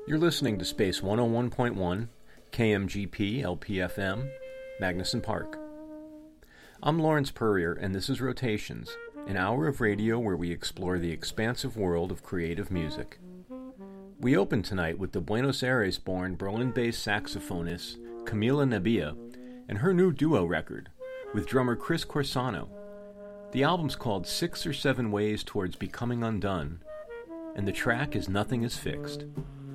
You're listening to Space 101.1, KMGP, LPFM, Magnuson Park. I'm Lawrence Purrier, and this is Rotations, an hour of radio where we explore the expansive world of creative music. We open tonight with the Buenos Aires-born Berlin-based saxophonist Camila Nabia and her new duo record with drummer Chris Corsano. The album's called 6 or 7 Ways Towards Becoming Undone, and the track is Nothing Is Fixed.